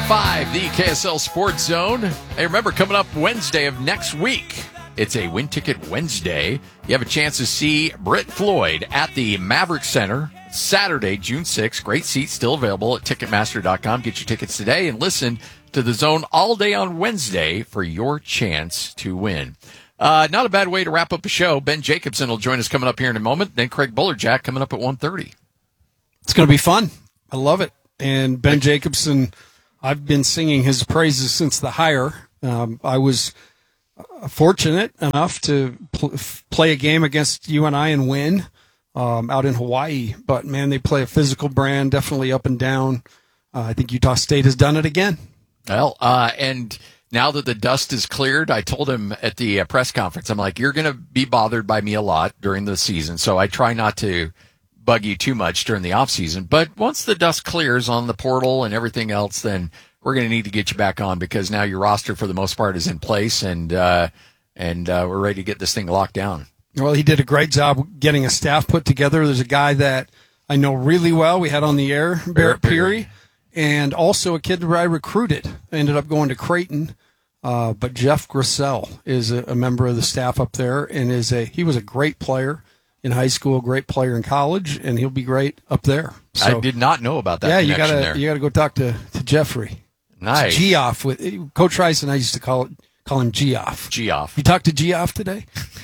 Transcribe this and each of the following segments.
101.5, the KSL Sports Zone. Hey, remember, coming up Wednesday of next week, it's a Win Ticket Wednesday. You have a chance to see Britt Floyd at the Maverick Center Saturday, June 6th. Great seats still available at Ticketmaster.com. Get your tickets today and listen to The Zone all day on Wednesday for your chance to win. Not a bad way to wrap up the show. Ben Jacobson will join us coming up here in a moment. Then Craig Bullerjack coming up at 1:30. It's going to be fun. I love it. And Ben Jacobson, I've been singing his praises since the hire. I was fortunate enough to play a game against UNI and win out in Hawaii. But, man, they play a physical brand, definitely up and down. I think Utah State has done it again. Well, and now that the dust is cleared, I told him at the press conference, I'm like, you're going to be bothered by me a lot during the season, so I try not to bug you too much during the off season. But once the dust clears on the portal and everything else, then we're going to need to get you back on, because now your roster for the most part is in place, and we're ready to get this thing locked down. Well, he did a great job getting a staff put together. There's a guy that I know really well. We had on the air, Barrett Peary, and also a kid that I recruited. Ended up going to Creighton. But Jeff Grissel is a member of the staff up there, and he was a great player in high school, great player in college, and he'll be great up there. So, I did not know about that. Yeah, you gotta go talk to Jeffrey. Nice. Geoff with Coach Rice and I used to call him Geoff. Geoff. You talked to Geoff today?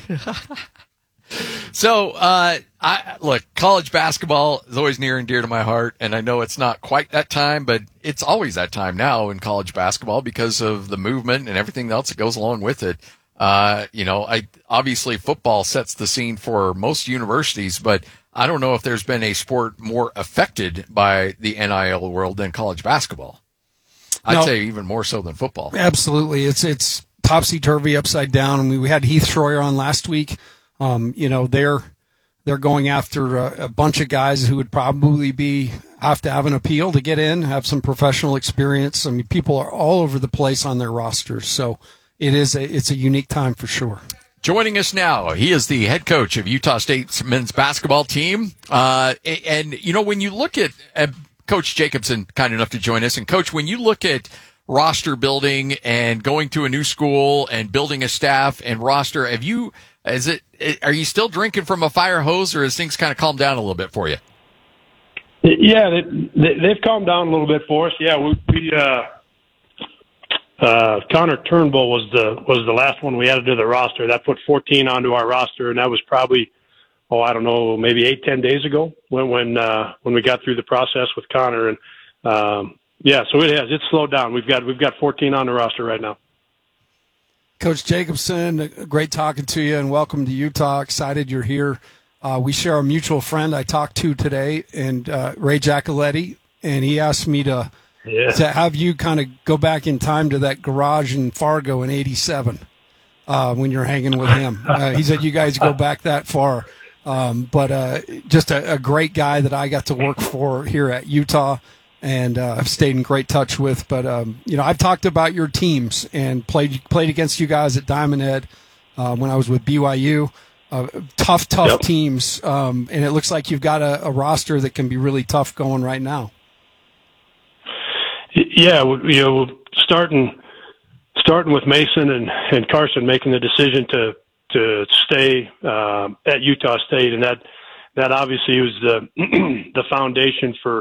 So, look, college basketball is always near and dear to my heart, and I know it's not quite that time, but it's always that time now in college basketball because of the movement and everything else that goes along with it. Obviously football sets the scene for most universities, but I don't know if there's been a sport more affected by the NIL world than college basketball. I'd say even more so than football. Absolutely. It's topsy-turvy, upside down. I mean, we had Heath Schroyer on last week. They're going after a bunch of guys who would probably have to have an appeal to get in, have some professional experience. I mean, people are all over the place on their rosters. So it's a unique time for sure. Joining us now, he is the head coach of Utah State's men's basketball team. When you look at Coach Jacobson, kind enough to join us, and Coach, when you look at roster building and going to a new school and building a staff and roster, are you still drinking from a fire hose, or has things kind of calmed down a little bit for you? Yeah, they've calmed down a little bit for us. Yeah, Connor Turnbull was the last one we added to the roster. That put 14 onto our roster, and that was probably, maybe 8-10 days ago when we got through the process with Connor. And so it's slowed down. We've got 14 on the roster right now. Coach Jacobson, great talking to you, and welcome to Utah. Excited you're here. We share a mutual friend I talked to today, and Ray Giacoletti, and he asked me to have you kind of go back in time to that garage in Fargo in '87 when you're hanging with him. He said you guys go back that far, but just a great guy that I got to work for here at Utah, and I've stayed in great touch with. But I've talked about your teams and played against you guys at Diamond Head when I was with BYU. Tough Yep. teams, and it looks like you've got a roster that can be really tough going right now. Yeah, starting with Mason and Carson making the decision to stay at Utah State, and that obviously was the foundation for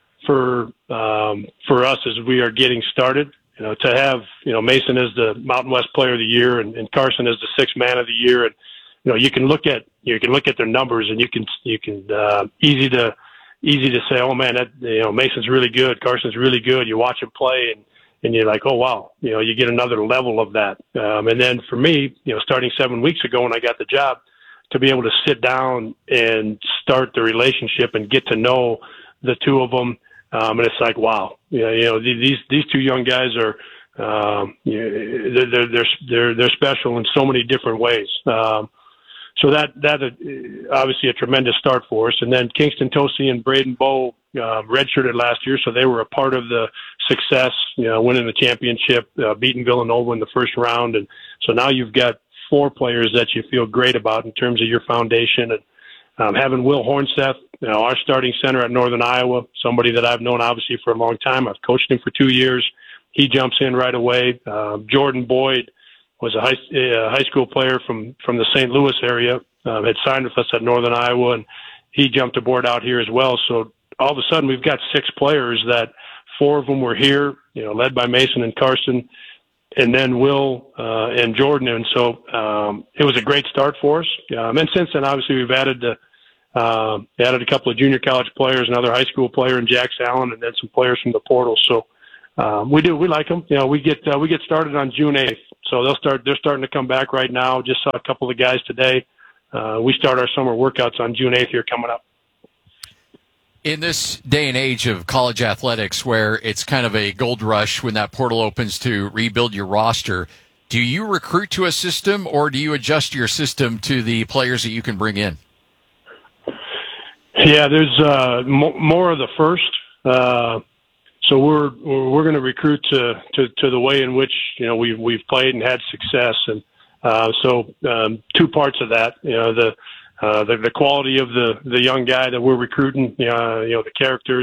us as we are getting started. To have Mason as the Mountain West Player of the Year and Carson as the Sixth Man of the Year, and you can look at their numbers, and you can easy to say, oh man, Mason's really good, Carson's really good. You watch him play, and you're like, oh wow, you get another level of that. And then for me, starting 7 weeks ago when I got the job, to be able to sit down and start the relationship and get to know the two of them, and it's like, wow, these two young guys are, they're special in so many different ways. So that obviously a tremendous start for us. And then Kingston Tosi and Braden Bowe redshirted last year, so they were a part of the success, winning the championship, beating Villanova in the first round. And so now you've got 4 players that you feel great about in terms of your foundation. And having Will Hornseth our starting center at Northern Iowa, somebody that I've known obviously for a long time. I've coached him for 2 years. He jumps in right away. Jordan Boyd was a high school player from the St. Louis area, had signed with us at Northern Iowa, and he jumped aboard out here as well. So all of a sudden we've got 6 players that 4 of them were here, led by Mason and Carson, and then Will and Jordan. And so it was a great start for us. And since then, obviously, we've added a couple of junior college players, another high school player in Jax Allen, and then some players from the portal. So we like them. We get started on June 8th. So they're starting to come back right now. Just saw a couple of guys today. We start our summer workouts on June 8th here coming up. In this day and age of college athletics where it's kind of a gold rush when that portal opens to rebuild your roster, do you recruit to a system or do you adjust your system to the players that you can bring in? Yeah, there's more of the first. So we're going to recruit to the way in which we've played and had success, and so 2 parts of that. The quality of the young guy that we're recruiting, the character,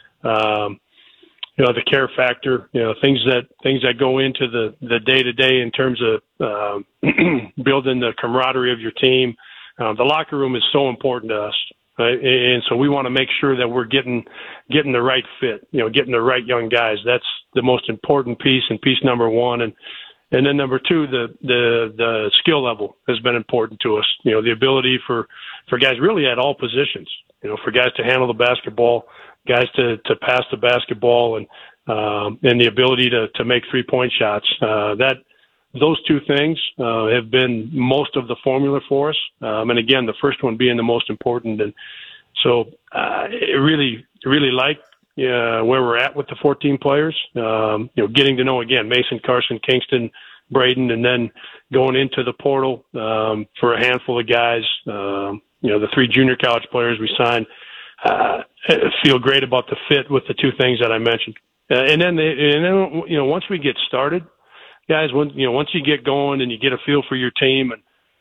the care factor, things that go into the day to day in terms of building the camaraderie of your team. The locker room is so important to us, right? And so we want to make sure that we're getting the right fit, getting the right young guys. That's the most important piece, and piece number 1. And then number 2, the skill level has been important to us. The ability for guys really at all positions, for guys to handle the basketball, guys to pass the basketball, and the ability to make 3-point shots. Those 2 things have been most of the formula for us. And again, the first one being the most important. And so really like where we're at with the 14 players, getting to know, again, Mason, Carson, Kingston, Braden, and then going into the portal for a handful of guys, the 3 junior college players we signed, feel great about the fit with the 2 things that I mentioned. And then once we get started, guys, once you get going and you get a feel for your team,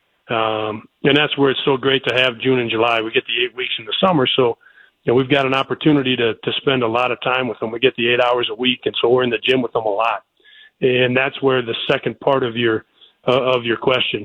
and that's where it's so great to have June and July. We get the 8 weeks in the summer, so we've got an opportunity to spend a lot of time with them. We get the 8 hours a week, and so we're in the gym with them a lot. And that's where the second part of your question,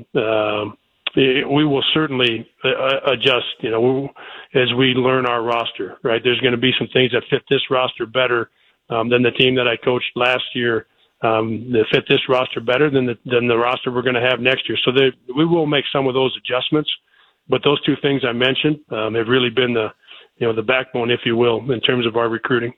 we will certainly adjust, as we learn our roster, right? There's going to be some things that fit this roster better than the team that I coached last year, that fit this roster better than the roster we're going to have next year. So we will make some of those adjustments, but those 2 things I mentioned have really been the backbone, if you will, in terms of our recruiting.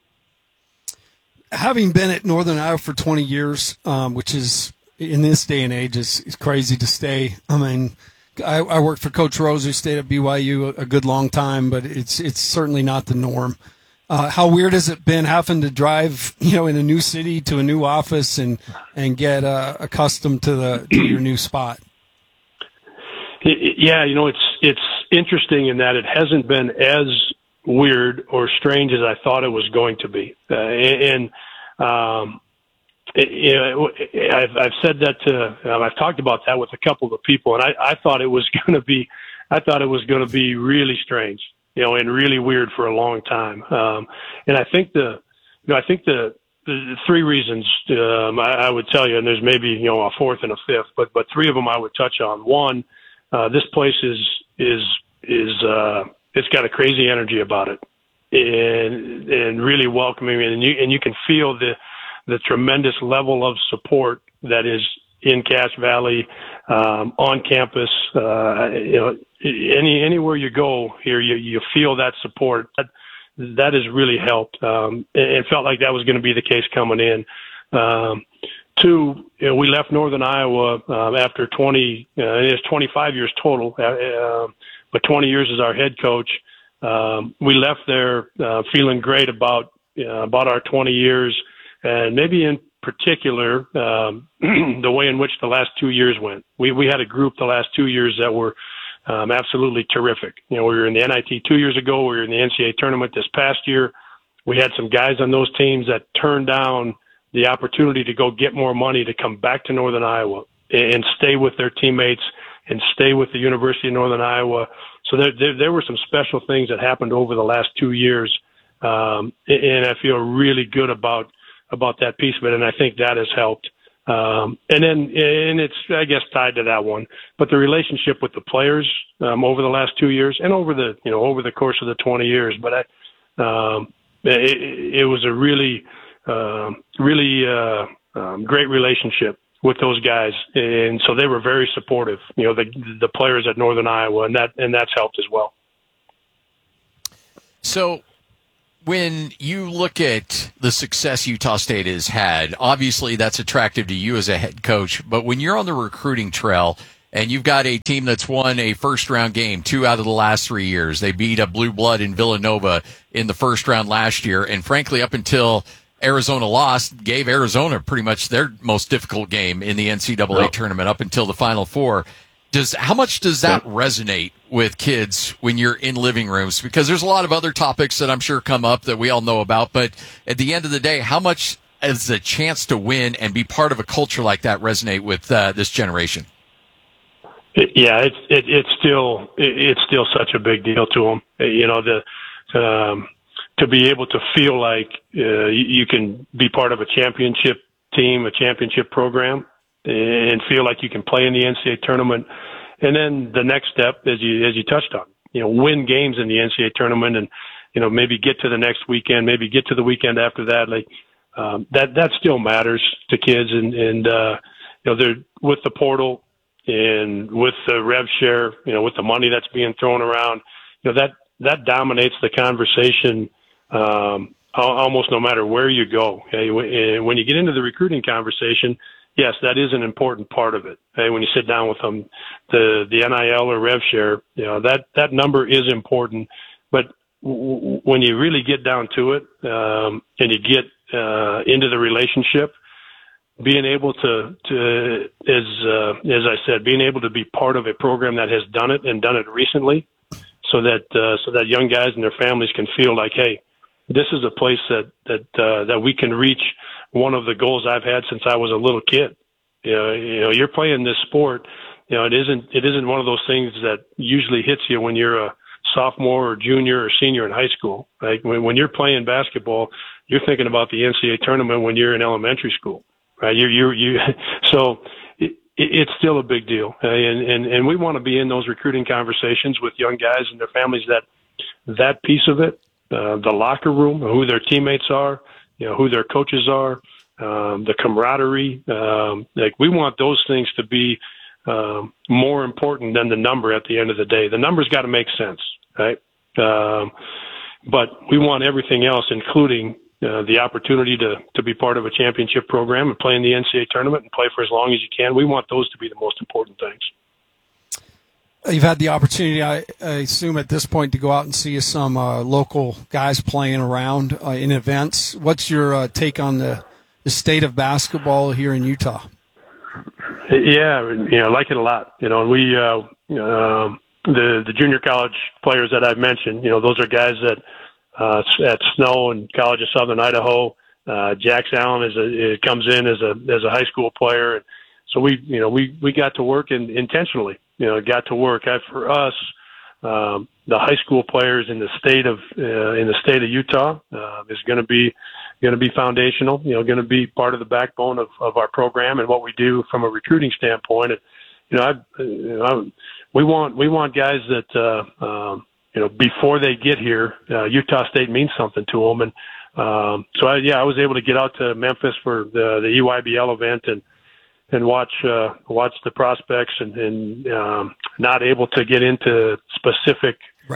Having been at Northern Iowa for 20 years, which is in this day and age is crazy to stay. I mean, I worked for Coach Rose, who stayed at BYU a good long time, but it's certainly not the norm. How weird has it been having to drive, in a new city to a new office and get accustomed to your new spot? Yeah, it's interesting in that it hasn't been as weird or strange as I thought it was going to be. I've said that I've talked about that with a couple of people, and I thought it was going to be really strange, and really weird for a long time. And I think the 3 reasons I would tell you, and there's maybe a 4th and a 5th, but 3 of them I would touch on. One, this place it's got a crazy energy about it, and really welcoming, and you can feel the tremendous level of support that is in Cache Valley, on campus. Anywhere you go here, you feel that support. That has really helped. It felt like that was going to be the case coming in. 2, we left Northern Iowa after 20. It's 25 years total, but 20 years as our head coach. We left there feeling great about our 20 years, and maybe in particular the way in which the last 2 years went. We had a group the last 2 years that were absolutely terrific. We were in the NIT 2 years ago. We were in the NCAA tournament this past year. We had some guys on those teams that turned down the opportunity to go get more money to come back to Northern Iowa and stay with their teammates and stay with the University of Northern Iowa So there were some special things that happened over the last 2 years, and I feel really good about that piece of it, and I think that has helped. And it's, I guess, tied to that one. But the relationship with the players over the last 2 years and over the course of the 20 years. But it was a really great relationship with those guys, and so they were very supportive. The players at Northern Iowa, and that's helped as well. So, when you look at the success Utah State has had, obviously that's attractive to you as a head coach, but when you're on the recruiting trail and you've got a team that's won a first-round game 2 out of the last 3 years, they beat a blue blood in Villanova in the first round last year, and frankly, up until Arizona lost, gave Arizona pretty much their most difficult game in the NCAA tournament up until the Final Four. How much does that resonate with kids when you're in living rooms? Because there's a lot of other topics that I'm sure come up that we all know about, but at the end of the day, how much does a chance to win and be part of a culture like that resonate with this generation? Yeah, it's still such a big deal to them. To be able to feel like you can be part of a championship team, a championship program, and feel like you can play in the NCAA tournament. And then the next step, as you touched on, win games in the NCAA tournament, and maybe get to the next weekend, maybe get to the weekend after that. That still matters to kids, and they're with the portal and with the rev share, with the money that's being thrown around, that dominates the conversation almost no matter where you go. Okay? When you get into the recruiting conversation, yes, that is an important part of it. Hey, when you sit down with them, the NIL or rev share, that number is important. But when you really get down to it, and you get into the relationship, being able to as I said, being able to be part of a program that has done it and done it recently, so that young guys and their families can feel like, hey, this is a place that we can reach one of the goals I've had since I was a little kid. You're playing this sport. It isn't one of those things that usually hits you when you're a sophomore or junior or senior in high school. Like when you're playing basketball, you're thinking about the NCAA tournament when you're in elementary school, right? So it's still a big deal, and we want to be in those recruiting conversations with young guys and their families. That piece of it, the locker room, who their teammates are, who their coaches are, the camaraderie. We want those things to be more important than the number at the end of the day. The number's got to make sense, right? But we want everything else, including the opportunity to be part of a championship program and play in the NCAA tournament and play for as long as you can. We want those to be the most important things. You've had the opportunity, I assume, at this point to go out and see some local guys playing around in events. What's your take on the state of basketball here in Utah? Yeah, I like it a lot. We the junior college players that I've mentioned, those are guys that at Snow and College of Southern Idaho. Jax Allen comes in as a high school player, and so we got to work intentionally. For us, the high school players in the state of Utah is going to be foundational. Going to be part of the backbone of our program and what we do from a recruiting standpoint. And we want guys that before they get here, Utah State means something to them. And I was able to get out to Memphis for the EYBL event and watch the prospects and not able to get into specific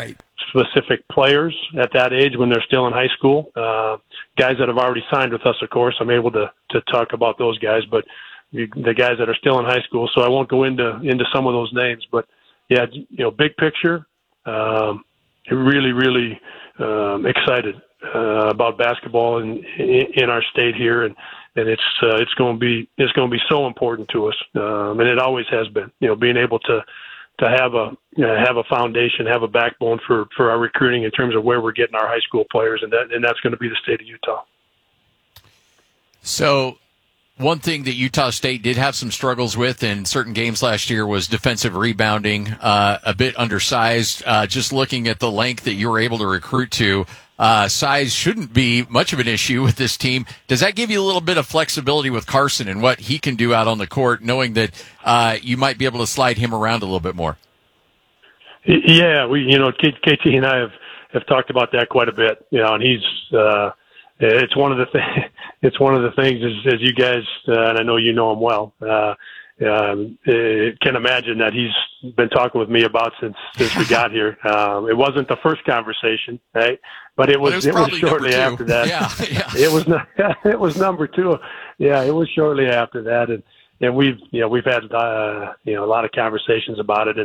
players at that age when they're still in high school. Guys that have already signed with us, of course, I'm able to talk about those guys, but the guys that are still in high school, so I won't go into some of those names. But yeah, big picture, really excited about basketball in our state here, and it's going to be so important to us, and it always has been. Being able to have a foundation, have a backbone for our recruiting in terms of where we're getting our high school players, and that's going to be the state of Utah. So, One thing that Utah State did have some struggles with in certain games last year was defensive rebounding, a bit undersized. Just looking at the length that you were able to recruit to, size shouldn't be much of an issue with this team. Does that give you a little bit of flexibility with Carson and what he can do out on the court, knowing that you might be able to slide him around a little bit more? Yeah, KT and I have talked about that quite a bit. And he's it's one of the things as you guys and I know you know him well. Can imagine that he's been talking with me about since we got here. It wasn't the first conversation, right? But it was shortly after that. Yeah. It was number 2. Yeah, it was shortly after that, and we've had a lot of conversations about it.